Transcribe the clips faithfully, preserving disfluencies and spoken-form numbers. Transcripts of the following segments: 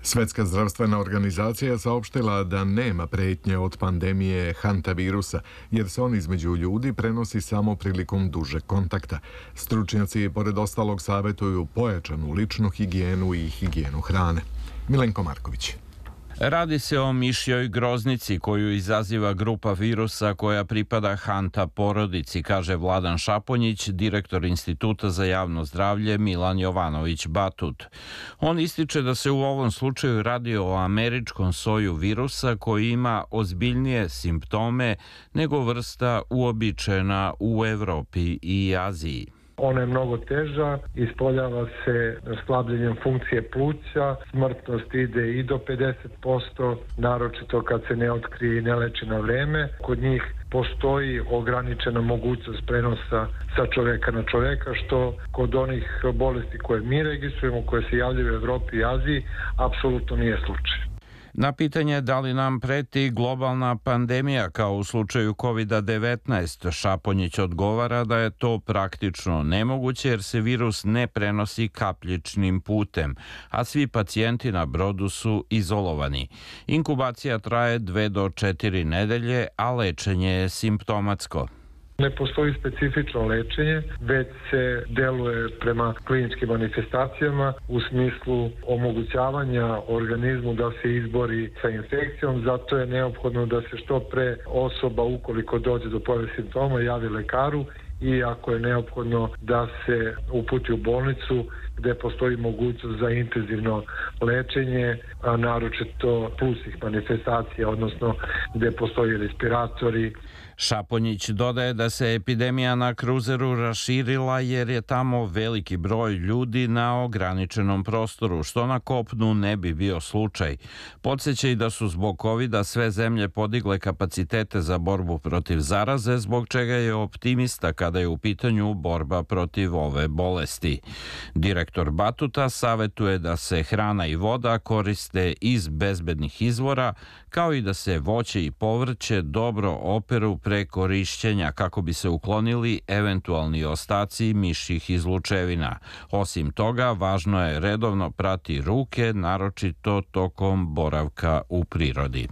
Svetska zdravstvena organizacija saopštila da nema pretnje od pandemije hantavirusa, jer se on između ljudi prenosi samo prilikom dužeg kontakta. Stručnjaci, pored ostalog, savjetuju pojačanu ličnu higijenu i higijenu hrane. Milenko Marković. Radi se o mišjoj groznici koju izaziva grupa virusa koja pripada hanta porodici, kaže Vladan Šaponjić, direktor Instituta za javno zdravlje Milan Jovanović Batut. On ističe da se u ovom slučaju radi o američkom soju virusa koji ima ozbiljnije simptome nego vrsta uobičajena u Evropi i Aziji. Ona je mnogo teža, ispoljava se slabljenjem funkcije pluća, smrtnost ide i do pedeset posto, naročito kad se ne otkrije i ne leči na vreme. Kod njih postoji ograničena mogućnost prenosa sa čoveka na čoveka, što kod onih bolesti koje mi registrujemo, koje se javljaju u Evropi i Aziji, apsolutno nije slučaj. Na pitanje da li nam preti globalna pandemija kao u slučaju kovid devetnaest, Šaponjić odgovara da je to praktično nemoguće jer se virus ne prenosi kapljičnim putem, a svi pacijenti na brodu su izolovani. Inkubacija traje dve do četiri nedelje, a lečenje je simptomatsko. Ne postoji specifično lečenje, već se deluje prema kliničkim manifestacijama u smislu omogućavanja organizmu da se izbori sa infekcijom. Zato je neophodno da se što pre osoba, ukoliko dođe do pojave simptoma, javi lekaru i ako je neophodno da se uputi u bolnicu gde postoji mogućnost za intenzivno lečenje, a naročito plusnih manifestacija, odnosno gde postoji respiratori. Šaponjić dodaje da se epidemija na kruzeru raširila jer je tamo veliki broj ljudi na ograničenom prostoru, što na kopnu ne bi bio slučaj. Podsjeća i da su zbog kovida sve zemlje podigle kapacitete za borbu protiv zaraze, zbog čega je optimista kada je u pitanju borba protiv ove bolesti. Direktor Batuta savjetuje da se hrana i voda koriste iz bezbednih izvora, kao i da se voće i povrće dobro operu pre korišćenja kako bi se uklonili eventualni ostaci mišjih izlučevina. Osim toga, važno je redovno prati ruke, naročito tokom boravka u prirodi.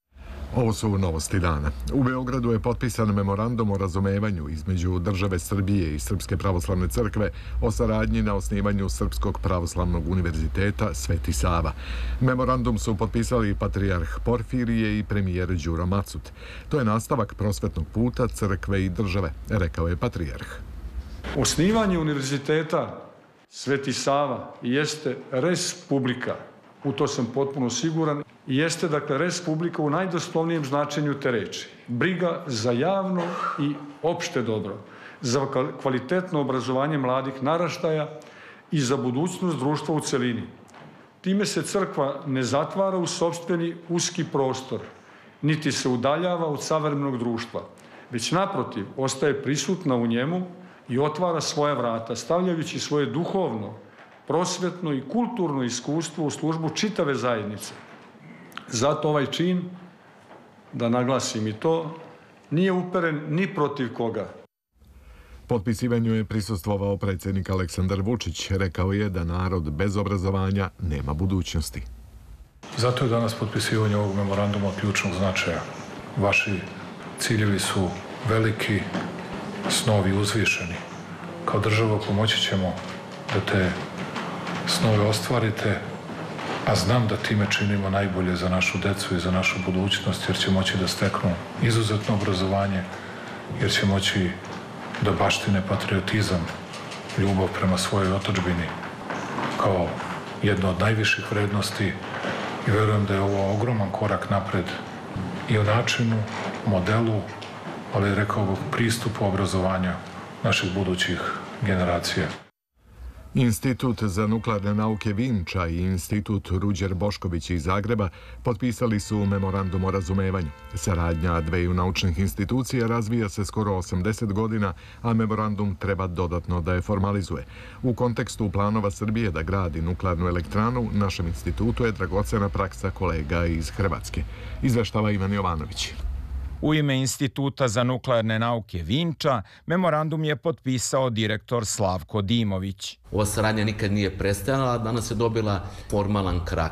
Ovo su novosti dana. U Beogradu je potpisan memorandum o razumevanju između države Srbije i Srpske pravoslavne crkve o saradnji na osnivanju Srpskog pravoslavnog univerziteta Sveti Sava. Memorandum su potpisali patrijarh Porfirije i premijer Đuro Macut. To je nastavak prosvetnog puta crkve i države, rekao je patrijarh. Osnivanje univerziteta Sveti Sava jeste res publica. U to sam potpuno siguran. Jeste, dakle, res publica u najdoslovnijem značenju te reči. Briga za javno i opšte dobro, za kvalitetno obrazovanje mladih naraštaja i za budućnost društva u celini. Time se crkva ne zatvara u sopstveni uski prostor, niti se udaljava od savremenog društva, već naprotiv ostaje prisutna u njemu i otvara svoja vrata, stavljajući svoje duhovno, prosvetno i kulturno iskustvo u službu čitave zajednice. Zato ovaj čin, da naglasim i to, nije uperen ni protiv koga. Potpisivanju je prisustvovao predsjednik Aleksandar Vučić. Rekao je da narod bez obrazovanja nema budućnosti. Zato je danas potpisivanje ovog memoranduma od ključnog značaja. Vaši ciljevi su veliki, snovi uzvišeni. Kao država pomoći ćemo da te snove ostvarite, a znam da time činimo najbolje za našu decu i za našu budućnost, jer će moći da steknu izuzetno obrazovanje, jer će moći da baštine patriotizam, ljubav prema svojoj otadžbini kao jedna od najviših vrednosti i verujem da je ovo ogroman korak napred i u načinu, modelu, ali rekao bih pristupu obrazovanja naših budućih generacija. Institut za nuklearne nauke Vinča i Institut Ruđer Bošković iz Zagreba potpisali su memorandum o razumevanju. Saradnja dveju naučnih institucija razvija se skoro osamdeset godina, a memorandum treba dodatno da je formalizuje. U kontekstu planova Srbije da gradi nuklearnu elektranu, našem institutu je dragocena praksa kolega iz Hrvatske. Izveštava Ivan Jovanović. U ime Instituta za nuklearne nauke Vinča memorandum je potpisao direktor Slavko Dimović. Ova saradnja nikad nije prestajala, a danas je dobila formalan krak.